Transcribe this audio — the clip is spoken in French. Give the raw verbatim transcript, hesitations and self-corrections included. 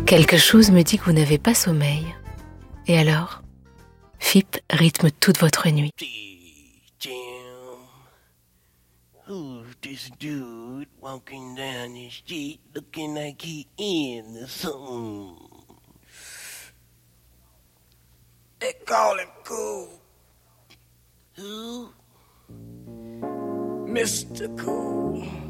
Quelque chose me dit que vous n'avez pas sommeil. Et alors, F I P rythme toute votre nuit. Who's this dude walking down the street looking like he in something? They call him Cool. Who? Mister Cool.